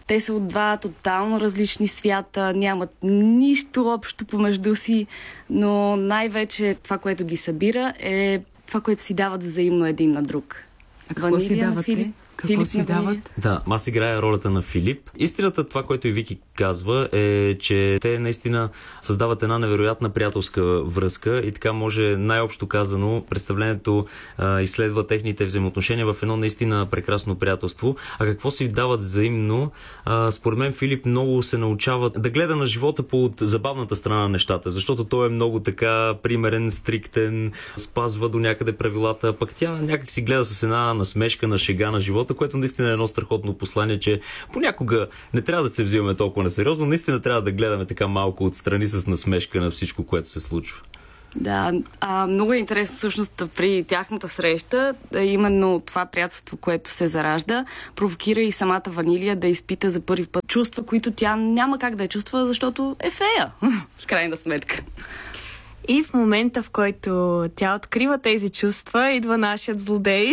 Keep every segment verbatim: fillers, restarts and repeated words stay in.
Те са от два тотално различни свята, нямат нищо общо помежду си, но най-вече това, което ги събира, е това, което си дават взаимно един на друг. А какво си давате? Какво Филип си дават? Да, аз играя ролята на Филип. Истината, това, което и Вики казва, е, че те наистина създават една невероятна приятелска връзка и така може най-общо казано представлението а, изследва техните взаимоотношения в едно наистина прекрасно приятелство. А какво си дават взаимно? А, според мен Филип много се научава да гледа на живота по забавната страна на нещата, защото той е много така примерен, стриктен, спазва до някъде правилата, пък тя някак си гледа с една насмешка на шега на живота, което наистина е едно страхотно послание, че понякога не трябва да се взимаме толкова несериозно, наистина трябва да гледаме така малко отстрани с насмешка на всичко, което се случва. Да, а, много е интересно всъщност при тяхната среща, да, именно това приятелство, което се заражда, провокира и самата Ванилия да изпита за първи път чувства, които тя няма как да я чувства, защото е фея, в крайна сметка. И в момента, в който тя открива тези чувства, идва нашият злодей.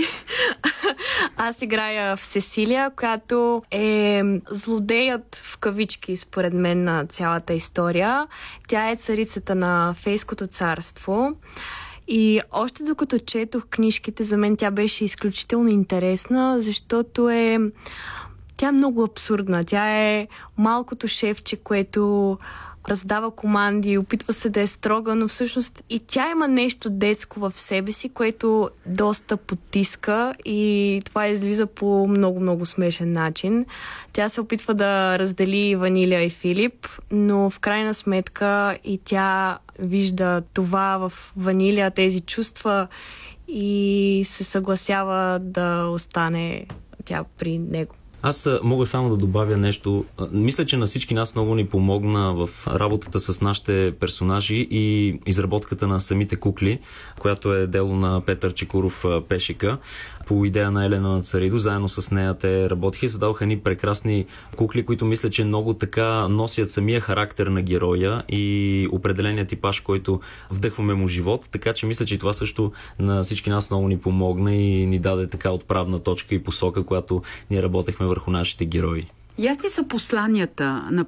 Аз играя в Сесилия, която е злодеят в кавички, според мен, на цялата история. Тя е царицата на фейското царство. И още докато четох книжките, за мен тя беше изключително интересна, защото е... Тя е много абсурдна. Тя е малкото шефче, което раздава команди, опитва се да е строга, но всъщност и тя има нещо детско в себе си, което доста потиска и това излиза по много-много смешен начин. Тя се опитва да раздели Ванилия и Филип, но в крайна сметка и тя вижда това в Ванилия, тези чувства и се съгласява да остане тя при него. Аз мога само да добавя нещо. Мисля, че на всички нас много ни помогна в работата с нашите персонажи и изработката на самите кукли, която е дело на Петър Чекуров Пешика. По идея на Елена Нацаридо, заедно с нея те работиха и създаваха едни прекрасни кукли, които мисля, че много така носят самия характер на героя и определения типаж, който вдъхваме му живот. Така че мисля, че това също на всички нас много ни помогна и ни даде така отправна точка и посока, която ние работехме върху нашите герои. Ясни са посланията на